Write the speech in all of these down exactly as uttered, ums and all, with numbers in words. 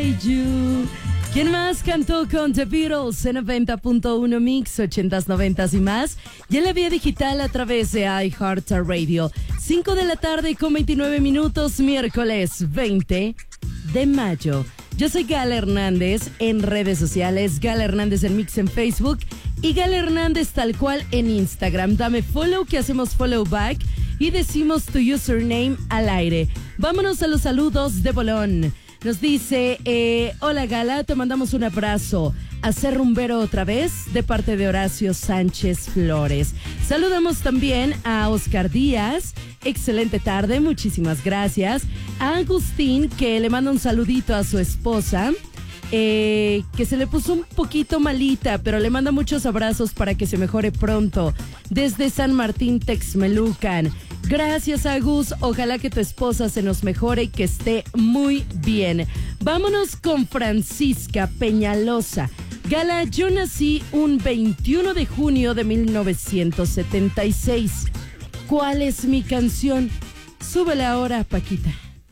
Hey You. ¿Quién más cantó con The Beatles en noventa punto uno Mix, ochentas, noventas y más? Y en la vía digital a través de iHeartRadio. cinco de la tarde con veintinueve minutos, miércoles veinte de mayo. Yo soy Gala Hernández en redes sociales, Gala Hernández en Mix en Facebook y Gala Hernández tal cual en Instagram. Dame follow que hacemos follow back y decimos tu username al aire. Vámonos a los saludos de Bolón. Nos dice, eh, hola Gala, te mandamos un abrazo. A ser rumbero otra vez, de parte de Horacio Sánchez Flores. Saludamos también a Oscar Díaz. Excelente tarde, muchísimas gracias. A Agustín, que le manda un saludito a su esposa, eh, que se le puso un poquito malita, pero le manda muchos abrazos para que se mejore pronto. Desde San Martín, Texmelucan. Gracias, Agus. Ojalá que tu esposa se nos mejore y que esté muy bien. Vámonos con Francisca Peñalosa. Gala, yo nací un veintiuno de junio de mil novecientos setenta y seis. ¿Cuál es mi canción? Súbela ahora, Paquita.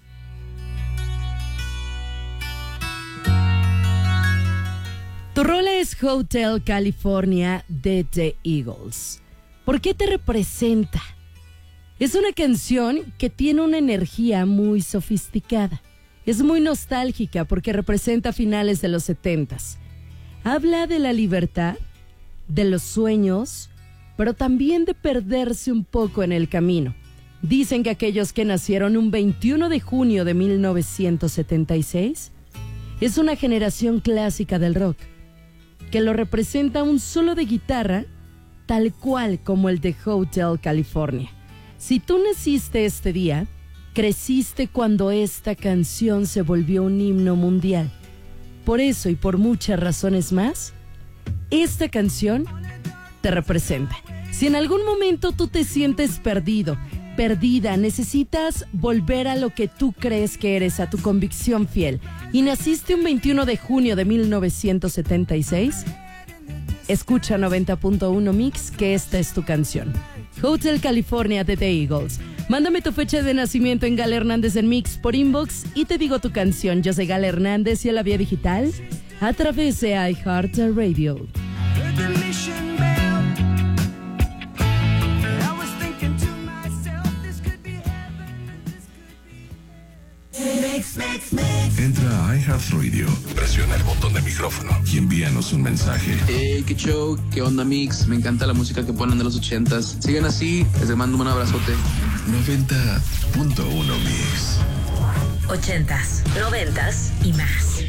Tu rola es Hotel California de The Eagles. ¿Por qué te representa? Es una canción que tiene una energía muy sofisticada. Es muy nostálgica porque representa finales de los setentas. Habla de la libertad, de los sueños, pero también de perderse un poco en el camino. Dicen que aquellos que nacieron un veintiuno de junio de mil novecientos setenta y seis es una generación clásica del rock, que lo representa un solo de guitarra, tal cual como el de Hotel California. Si tú naciste este día, creciste cuando esta canción se volvió un himno mundial. Por eso y por muchas razones más, esta canción te representa. Si en algún momento tú te sientes perdido, perdida, necesitas volver a lo que tú crees que eres, a tu convicción fiel, y naciste un veintiuno de junio de mil novecientos setenta y seis, escucha noventa punto uno Mix, que esta es tu canción. Hotel California de The Eagles. Mándame tu fecha de nacimiento en Gala Hernández en Mix por inbox y te digo tu canción. Yo soy Gala Hernández y a la vía digital a través de iHeartRadio. Entra a iHeartRadio, presiona el botón de micrófono y envíanos un mensaje. Hey, qué show, qué onda Mix, me encanta la música que ponen de los ochentas. Sigan así, les mando un abrazote. noventa punto uno Mix. Ochentas, noventas y más.